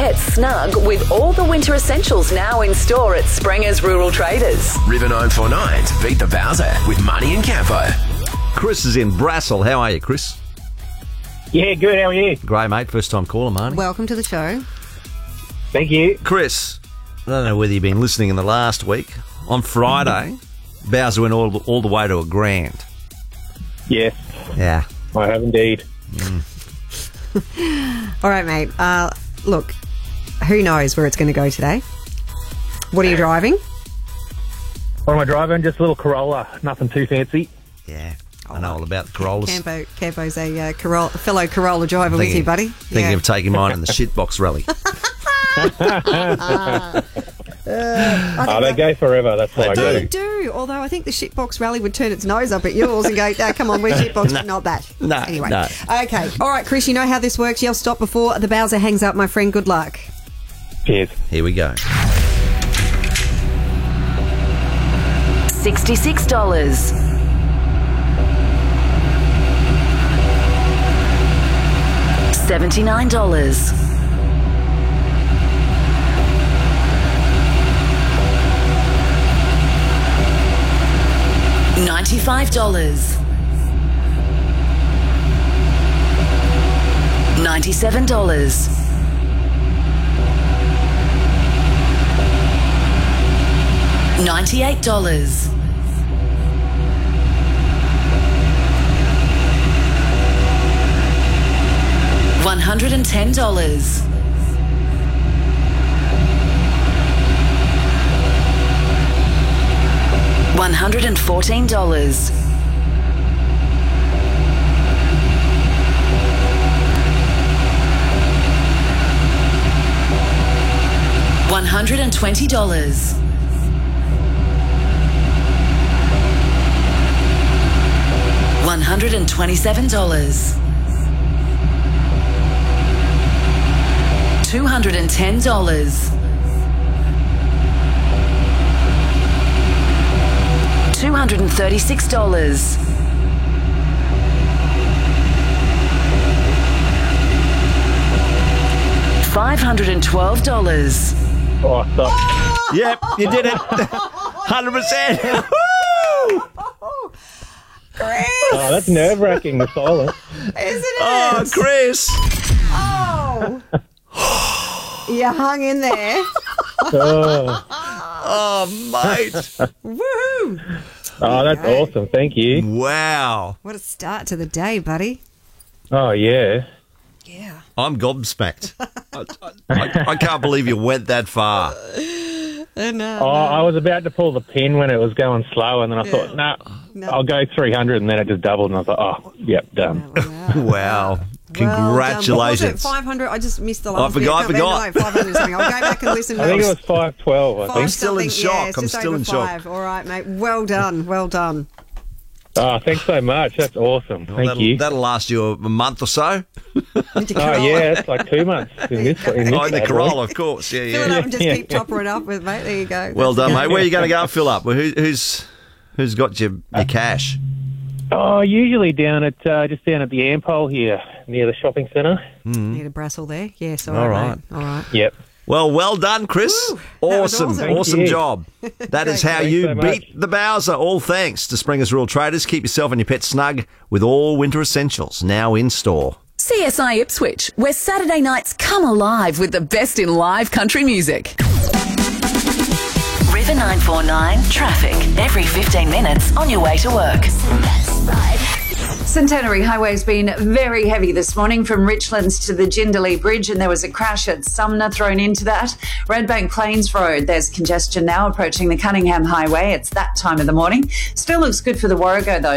pets snug with all the winter essentials now in store at Sprenger's Rural Traders. River 949 to beat the Bowser with Money and Campo. Chris is in Brassel. How are you, Chris? Yeah, good. How are you? Great, mate. First time caller, Marnie. Welcome to the show. Thank you. Chris, I don't know whether you've been listening in the last week. On Friday, Bowser went all the way to $1,000. Yes, Yeah. I have indeed. All right, mate. Look, who knows where it's going to go today? What are you driving? What am I driving? Just a little Corolla. Nothing too fancy. Yeah. I know all about the Corollas. Campo's a fellow Corolla driver with you, buddy. Thinking of taking mine in the shitbox rally. They go forever. That's what I They do. do, although I think the shitbox rally would turn its nose up at yours and go, come on, we're shitbox, not that. No, anyway. no. Okay. All right, Chris, you know how this works. Yell stop before the Bowser hangs up, my friend. Good luck. Cheers. Here we go. $66. $79. $95. $97. $98. $110. $114. $120. $127. $210. $236. $512. Oh, stop. Yep, you did it. 100%. Chris! Oh, that's nerve-wracking, the silence. Isn't it? Oh, Chris. Oh! You hung in there. Oh, Oh, mate. Woohoo! oh that's awesome. Thank you. Wow. What a start to the day, buddy. Oh, yeah. Yeah. I'm gobsmacked. I can't believe you went that far. No. Oh, I was about to pull the pin when it was going slow, and then I thought, no, I'll go 300, and then it just doubled, and I thought, oh, yep, done. Wow. Congratulations. What was it, 500? I just missed the last bit. I forgot. No, 500 something. I'll go back and listen. I think it was 512, I think. I'm still in shock. Yeah, it's I'm just still over in shock. 5. All right, mate. Well done. Well done. Oh, thanks so much. That's awesome. Thank you. That'll last you a month or so. Oh, yeah, it's like 2 months in this Oh, in the category. Corolla, of course. Yeah, Fill it yeah. up and just keep topping it up with, mate. There you go. Well done, mate. Where are you going to go and fill up? Well, who's got your cash? Oh, usually down at just down at the Ampol here, near the shopping centre. Need a Brassel there? Yes, all All right. right. Mate. All right. Yep. Well done, Chris. Woo, that was Awesome awesome. Thank you. job. That is how Thanks you so much. beat the Bowser. All thanks to Springer's Rural Traders. Keep yourself and your pet snug with all winter essentials now in store. CSI Ipswich, where Saturday nights come alive with the best in live country music. River 949 traffic every 15 minutes on your way to work. Centenary Highway has been very heavy this morning from Richlands to the Jindalee Bridge, and there was a crash at Sumner thrown into that. Redbank Plains Road, there's congestion now approaching the Cunningham Highway. It's that time of the morning. Still looks good for the Warrego though.